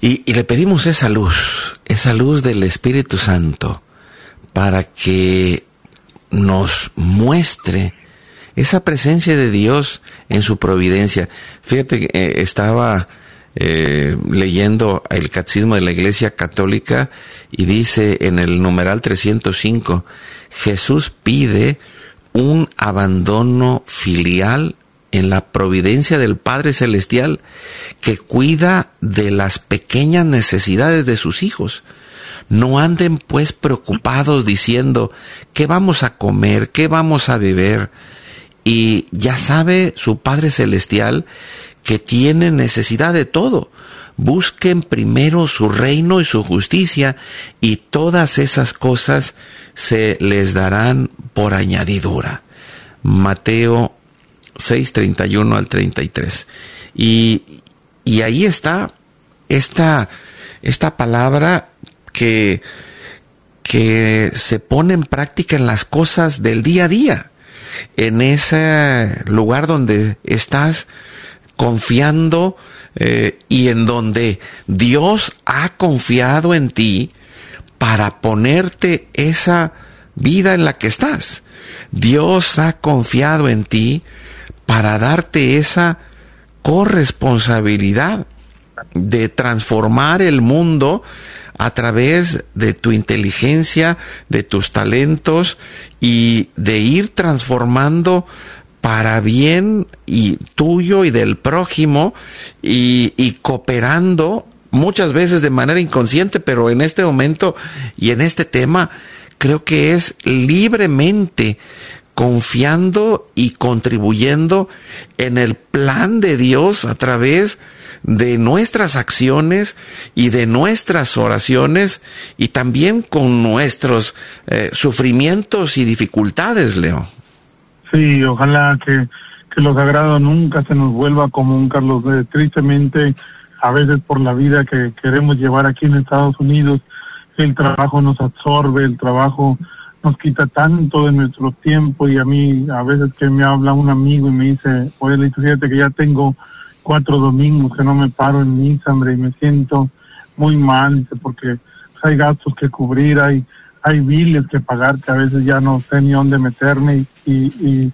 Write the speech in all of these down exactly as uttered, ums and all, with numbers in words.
Y, y le pedimos esa luz, esa luz del Espíritu Santo, para que nos muestre esa presencia de Dios en su providencia. Fíjate que eh, estaba eh, leyendo el Catecismo de la Iglesia Católica y dice en el numeral trescientos cinco, Jesús pide un abandono filial en la providencia del Padre Celestial que cuida de las pequeñas necesidades de sus hijos. No anden pues preocupados diciendo, ¿qué vamos a comer? ¿Qué vamos a beber? Y ya sabe su Padre Celestial que tiene necesidad de todo. Busquen primero su reino y su justicia, y todas esas cosas se les darán por añadidura. Mateo seis, treinta y uno al treinta y tres. Y, y ahí está esta, esta palabra que, que se pone en práctica en las cosas del día a día, en ese lugar donde estás confiando eh, y en donde Dios ha confiado en ti para ponerte esa vida en la que estás. Dios ha confiado en ti para darte esa corresponsabilidad de transformar el mundo a través de tu inteligencia, de tus talentos, y de ir transformando para bien y tuyo y del prójimo, y, y cooperando muchas veces de manera inconsciente, pero en este momento y en este tema creo que es libremente confiando y contribuyendo en el plan de Dios a través de nuestras acciones y de nuestras oraciones, y también con nuestros eh, sufrimientos y dificultades, Leo. Sí, ojalá que, que lo sagrado nunca se nos vuelva común, Carlos. Eh, tristemente, a veces por la vida que queremos llevar aquí en Estados Unidos, el trabajo nos absorbe, el trabajo nos quita tanto de nuestro tiempo, y a mí a veces que me habla un amigo y me dice, oye, Lito, fíjate que ya tengo cuatro domingos que no me paro en misa, hombre, y me siento muy mal, porque hay gastos que cubrir, hay hay biles que pagar que a veces ya no sé ni dónde meterme, y, y,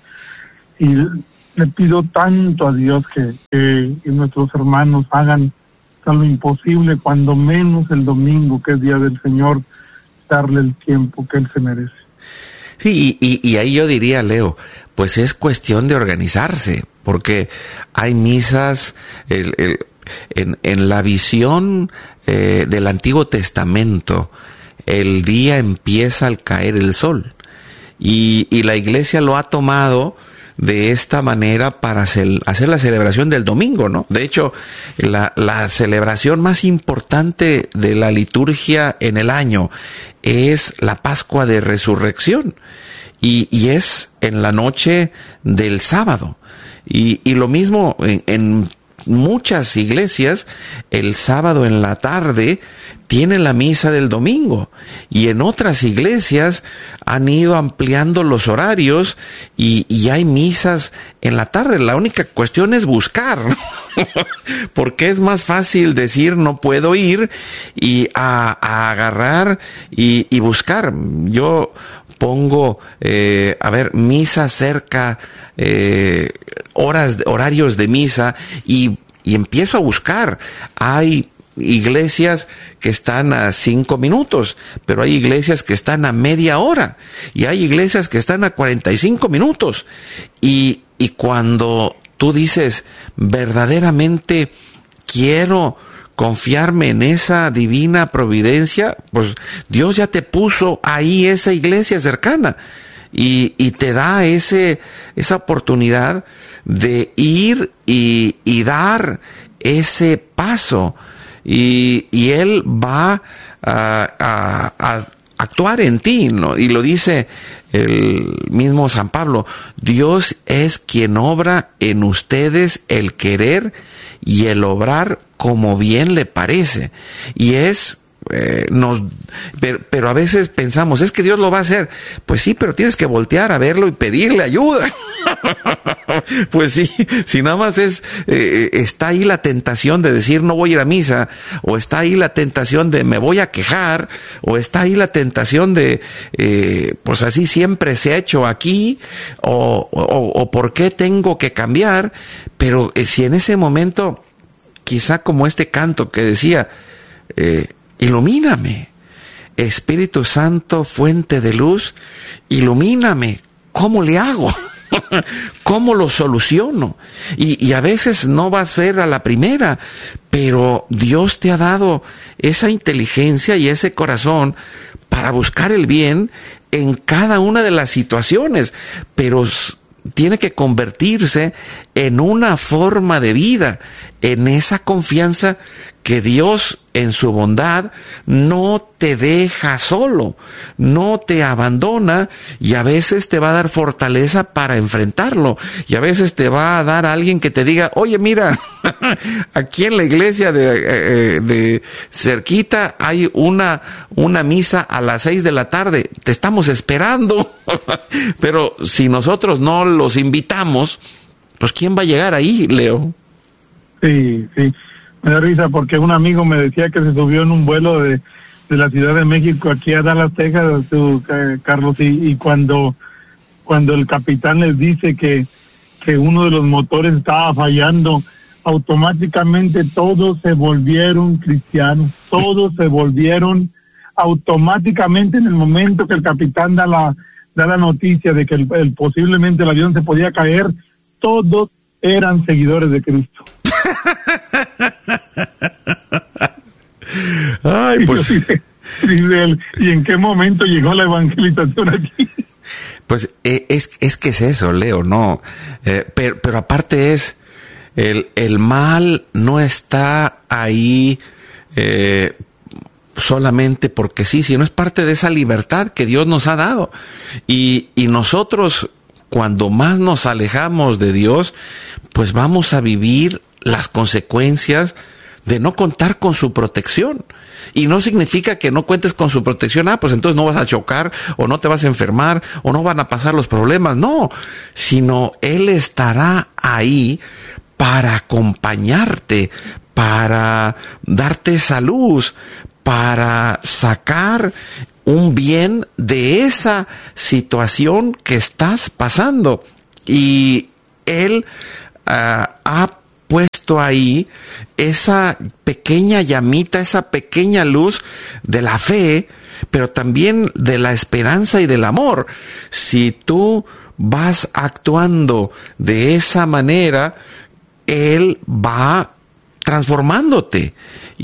y le pido tanto a Dios que, que, que nuestros hermanos hagan lo imposible, cuando menos el domingo, que es Día del Señor, darle el tiempo que Él se merece. Sí, y, y, y ahí yo diría, Leo, pues es cuestión de organizarse, porque hay misas, el, el, en, en la visión eh, del Antiguo Testamento, el día empieza al caer el sol, y, y la iglesia lo ha tomado de esta manera para hacer, hacer la celebración del domingo, ¿no? De hecho, la, la celebración más importante de la liturgia en el año es la Pascua de Resurrección, y, y es en la noche del sábado. Y, y lo mismo en, en muchas iglesias, el sábado en la tarde tiene la misa del domingo, y en otras iglesias han ido ampliando los horarios y, y hay misas en la tarde. La única cuestión es buscar, ¿no? Porque es más fácil decir no puedo ir y a, a agarrar y, y buscar. Yo pongo, eh, a ver, misa cerca, eh, horas, horarios de misa, y, y empiezo a buscar. Hay iglesias que están a cinco minutos, pero hay iglesias que están a media hora, y hay iglesias que están a cuarenta y cinco minutos. Y, y cuando tú dices, verdaderamente quiero confiarme en esa divina providencia, pues Dios ya te puso ahí esa iglesia cercana, y, y te da ese, esa oportunidad de ir y, y dar ese paso. Y, y Él va a, a, a actuar en ti, ¿no? Y lo dice el mismo San Pablo, Dios es quien obra en ustedes el querer y el obrar como bien le parece. Y es eh, nos, pero, pero a veces pensamos, es que Dios lo va a hacer. Pues sí, pero tienes que voltear a verlo y pedirle ayuda. Pues sí, si nada más es, eh, está ahí la tentación de decir no voy a ir a misa, o está ahí la tentación de me voy a quejar, o está ahí la tentación de, eh, pues así siempre se ha hecho aquí, o, o, o por qué tengo que cambiar. Pero eh, si en ese momento, quizá como este canto que decía, eh, ilumíname, Espíritu Santo, fuente de luz, ilumíname, ¿cómo le hago? ¿Cómo lo soluciono? Y, y a veces no va a ser a la primera, pero Dios te ha dado esa inteligencia y ese corazón para buscar el bien en cada una de las situaciones, pero tiene que convertirse en una forma de vida, en esa confianza que Dios en su bondad no te deja solo, no te abandona, y a veces te va a dar fortaleza para enfrentarlo, y a veces te va a dar a alguien que te diga, oye, mira, aquí en la iglesia de, de cerquita hay una, una misa a las seis de la tarde, te estamos esperando. Pero si nosotros no los invitamos, pues ¿quién va a llegar ahí, Leo? Sí, sí. Me da risa porque un amigo me decía que se subió en un vuelo de, de la Ciudad de México aquí a Dallas, Texas, tu, eh, Carlos, y, y cuando cuando el capitán les dice que, que uno de los motores estaba fallando, automáticamente todos se volvieron cristianos, todos se volvieron automáticamente en el momento que el capitán da la da la noticia de que el, el, posiblemente el avión se podía caer, todos eran seguidores de Cristo. Ay, pues, y, dice él, ¿y en qué momento llegó la evangelización aquí? Pues eh, es, es que es eso, Leo, no. Eh, pero, pero aparte es, el, el mal no está ahí eh, solamente porque sí, sino es parte de esa libertad que Dios nos ha dado. Y, y nosotros, cuando más nos alejamos de Dios, pues vamos a vivir las consecuencias de no contar con su protección. Y no significa que no cuentes con su protección, ah, pues entonces no vas a chocar, o no te vas a enfermar, o no van a pasar los problemas. No, sino Él estará ahí para acompañarte, para darte esa luz, para sacar un bien de esa situación que estás pasando. Y Él uh, ha puesto ahí esa pequeña llamita, esa pequeña luz de la fe, pero también de la esperanza y del amor. Si tú vas actuando de esa manera, Él va transformándote.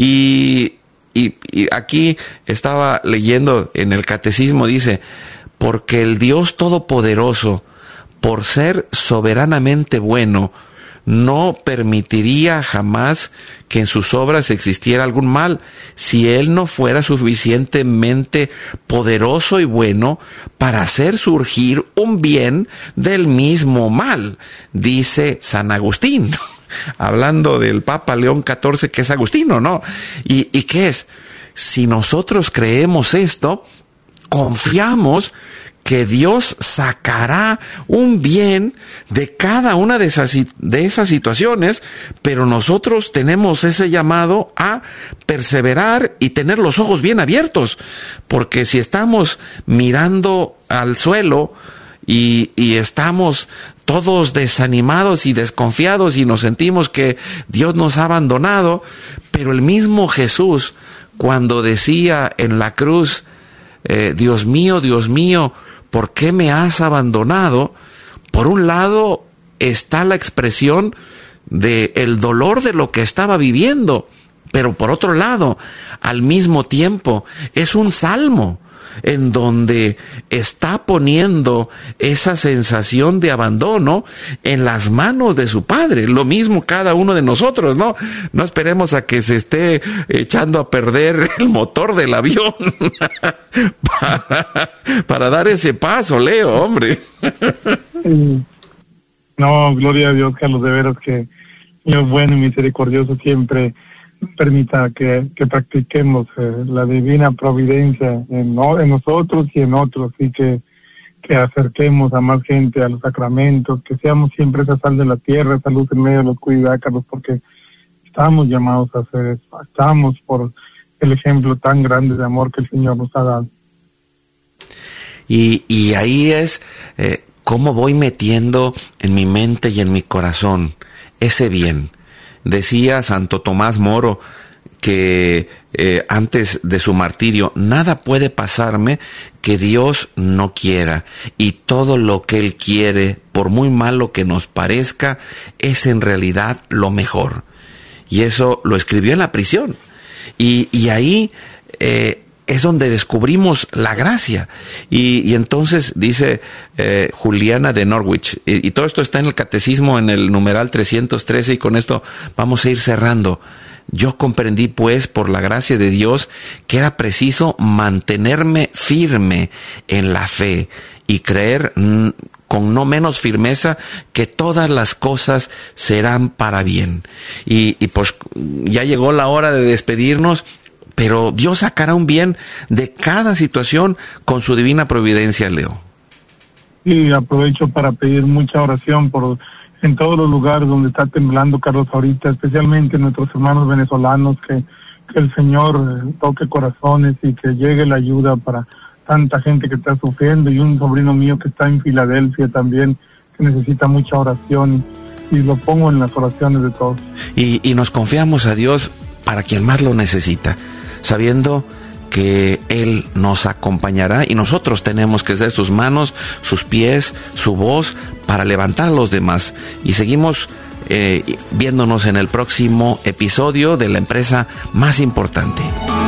Y, y, y aquí estaba leyendo en el catecismo, dice, porque el Dios Todopoderoso, por ser soberanamente bueno, no permitiría jamás que en sus obras existiera algún mal, si Él no fuera suficientemente poderoso y bueno para hacer surgir un bien del mismo mal, dice San Agustín, hablando del Papa León catorce, que es agustino, ¿no? ¿Y, y qué es? Si nosotros creemos esto, confiamos que Dios sacará un bien de cada una de esas, de esas situaciones, pero nosotros tenemos ese llamado a perseverar y tener los ojos bien abiertos, porque si estamos mirando al suelo y, y estamos todos desanimados y desconfiados y nos sentimos que Dios nos ha abandonado, pero el mismo Jesús, cuando decía en la cruz, eh, Dios mío, Dios mío, ¿por qué me has abandonado? Por un lado está la expresión de el dolor de lo que estaba viviendo, pero por otro lado, al mismo tiempo, es un salmo en donde está poniendo esa sensación de abandono en las manos de su Padre. Lo mismo cada uno de nosotros, ¿no? No esperemos a que se esté echando a perder el motor del avión para, para dar ese paso, Leo, hombre. No, gloria a Dios, Carlos, de veras que Dios bueno y misericordioso siempre permita que, que practiquemos eh, la divina providencia en, en nosotros y en otros, y que, que acerquemos a más gente a los sacramentos, que seamos siempre esa sal de la tierra, esa luz en medio de la oscuridad, Carlos, porque estamos llamados a hacer eso, estamos por el ejemplo tan grande de amor que el Señor nos ha dado. Y, y ahí es eh, cómo voy metiendo en mi mente y en mi corazón ese bien. Decía Santo Tomás Moro que eh, antes de su martirio, nada puede pasarme que Dios no quiera, y todo lo que Él quiere, por muy malo que nos parezca, es en realidad lo mejor. Y eso lo escribió en la prisión. Y, y ahí eh, es donde descubrimos la gracia. Y, y entonces dice eh, Juliana de Norwich, y, y todo esto está en el Catecismo en el numeral trescientos trece, y con esto vamos a ir cerrando. Yo comprendí, pues, por la gracia de Dios, que era preciso mantenerme firme en la fe y creer mm, con no menos firmeza que todas las cosas serán para bien. Y, y pues ya llegó la hora de despedirnos, pero Dios sacará un bien de cada situación con su divina providencia, Leo. Y aprovecho para pedir mucha oración por en todos los lugares donde está temblando, Carlos, ahorita, especialmente nuestros hermanos venezolanos, que, que el Señor eh, toque corazones y que llegue la ayuda para tanta gente que está sufriendo, y un sobrino mío que está en Filadelfia también, que necesita mucha oración, y, y lo pongo en las oraciones de todos. Y, y nos confiamos a Dios para quien más lo necesita, sabiendo que Él nos acompañará, y nosotros tenemos que ser sus manos, sus pies, su voz para levantar a los demás. Y seguimos eh, viéndonos en el próximo episodio de la empresa más importante.